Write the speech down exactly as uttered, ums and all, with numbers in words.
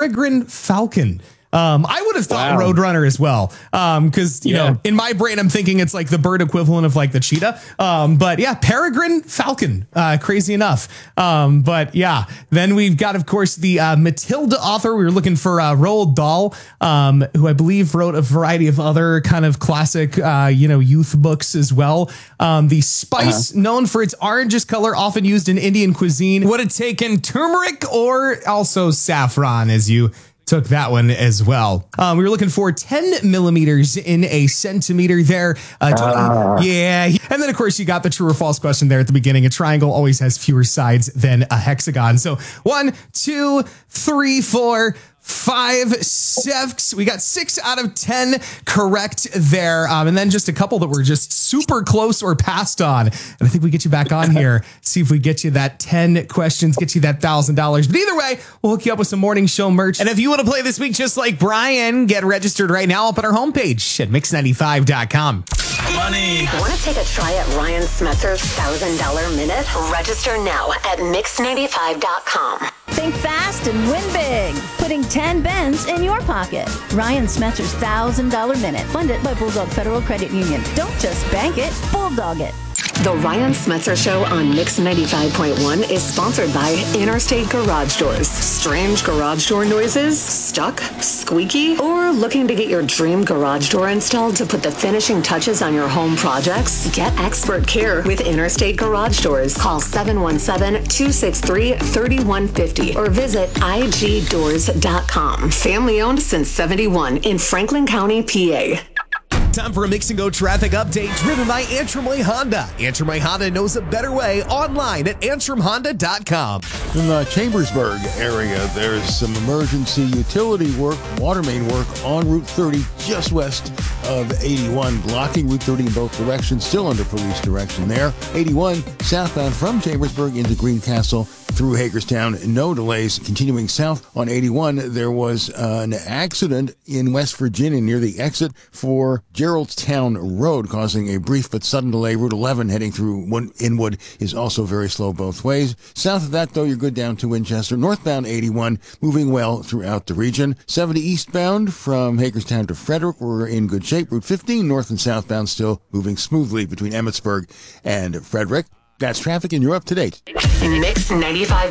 peregrine falcon. Um, I would have thought Wow. roadrunner as well. Um, cause you Yeah. know, in my brain, I'm thinking it's like the bird equivalent of like the cheetah. Um, but yeah, peregrine falcon, uh, crazy enough. Um, but yeah, then we've got, of course, the, uh, Matilda author. We were looking for, uh, Roald Dahl, um, who I believe wrote a variety of other kind of classic, uh, you know, youth books as well. Um, the spice uh-huh. known for its orangish color, often used in Indian cuisine, would have taken turmeric or also saffron, as you took that one as well. Um, we were looking for ten millimeters in a centimeter there. Uh, uh. Yeah. And then, of course, you got the true or false question there at the beginning. A triangle always has fewer sides than a hexagon. So one, two, three, four, five, six. We got six out of ten correct there. Um, and then just a couple that were just super close or passed on. And I think we get you back on here, see if we get you that ten questions, get you that one thousand dollars. But either way, we'll hook you up with some morning show merch. And if you want to play this week just like Brian, get registered right now up at our homepage at mix ninety-five dot com. Money. Want to take a try at Ryan Smetzer's one thousand dollars minute? Register now at mix ninety-five dot com. Think fast and win big. Putting ten bends in your pocket. Ryan Smetzer's one thousand dollars minute. Funded by Bulldog Federal Credit Union. Don't just bank it, bulldog it. The Ryan Smetzer Show on Mix ninety-five point one is sponsored by Interstate Garage Doors. Strange garage door noises? Stuck? Squeaky? Or looking to get your dream garage door installed to put the finishing touches on your home projects? Get expert care with Interstate Garage Doors. Call seven one seven, two six three, three one five zero or visit I G doors dot com. Family owned since seventy-one in Franklin County, P A. Time for a Mix and Go traffic update driven by Antrim Way Honda. Antrim Way Honda knows a better way online at antrim honda dot com. In the Chambersburg area, there's some emergency utility work, water main work on Route thirty, just west of eighty-one, blocking Route thirty in both directions, still under police direction there. eighty-one southbound from Chambersburg into Greencastle through Hagerstown. No delays. Continuing south on eighty-one, there was uh, an accident in West Virginia near the exit for Geraldstown Road, causing a brief but sudden delay. Route eleven heading through Inwood is also very slow both ways. South of that, though, you're good down to Winchester. Northbound eighty-one, moving well throughout the region. seventy eastbound from Hagerstown to Frederick, we're in good shape. Route fifteen, north and southbound, still moving smoothly between Emmitsburg and Frederick. That's traffic, and you're up to date. Mix ninety-five